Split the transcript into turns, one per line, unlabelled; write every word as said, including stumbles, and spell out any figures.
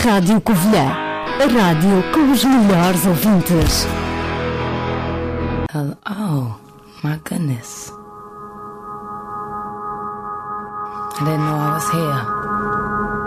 Rádio Covilhã, a rádio com os melhores ouvintes.
Oh, my goodness. I didn't know I was here.